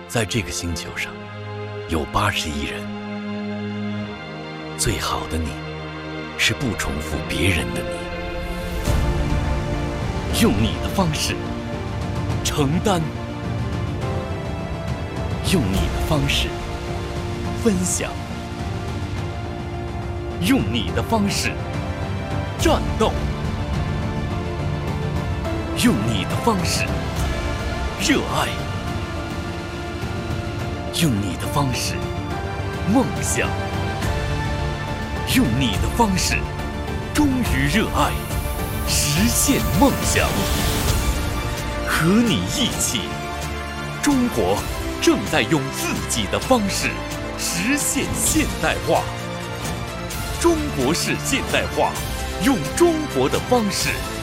在这个星球上，有80亿人。最好的你，是不重复别人的你，用你的方式承担，用你的方式分享，用你的方式战斗，用你的方式热爱，用你的方式梦想，用你的方式忠于热爱，实现梦想。和你一起，中国正在用自己的方式实现现代化。中国式现代化，用中国的方式